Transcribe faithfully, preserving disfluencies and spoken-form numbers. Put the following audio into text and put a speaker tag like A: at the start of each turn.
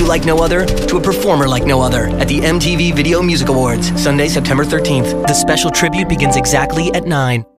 A: like no other to a performer like no other at the M T V Video Music Awards, Sunday, September thirteenth. The special tribute begins exactly at nine.